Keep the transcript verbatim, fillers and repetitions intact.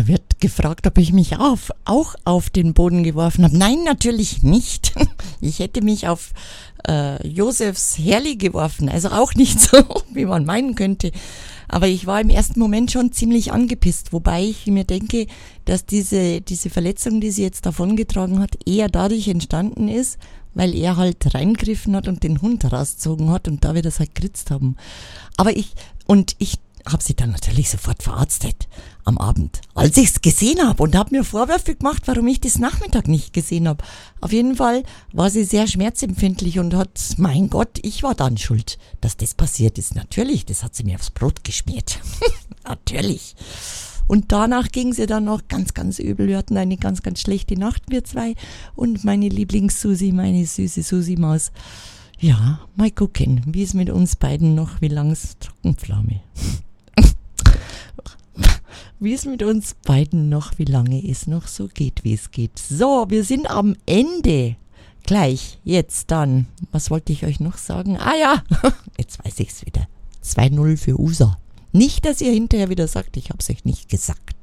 wird gefragt, ob ich mich auf, auch auf den Boden geworfen habe. Nein, natürlich nicht. Ich hätte mich auf äh, Josefs Herrli geworfen, also auch nicht so, wie man meinen könnte. Aber ich war im ersten Moment schon ziemlich angepisst, wobei ich mir denke, dass diese, diese Verletzung, die sie jetzt davongetragen hat, eher dadurch entstanden ist, weil er halt reingriffen hat und den Hund rausgezogen hat und da wir das halt geritzt haben. Aber ich, und ich habe sie dann natürlich sofort verarztet am Abend, als ich es gesehen habe und habe mir Vorwürfe gemacht, warum ich das Nachmittag nicht gesehen habe. Auf jeden Fall war sie sehr schmerzempfindlich und hat, mein Gott, ich war dann schuld, dass das passiert ist. Natürlich, das hat sie mir aufs Brot geschmiert. Natürlich. Und danach ging sie dann noch ganz, ganz übel. Wir hatten eine ganz, ganz schlechte Nacht, wir zwei. Und meine Lieblings-Susi, meine süße Susi-Maus. Ja, mal gucken, wie es mit uns beiden noch, wie lang es Trockenpflaume. Wie es mit uns beiden noch, wie lange es noch so geht, wie es geht. So, wir sind am Ende. Gleich, jetzt dann. Was wollte ich euch noch sagen? Ah ja, jetzt weiß ich's wieder. zwei null für U S A. Nicht, dass ihr hinterher wieder sagt, ich hab's euch nicht gesagt.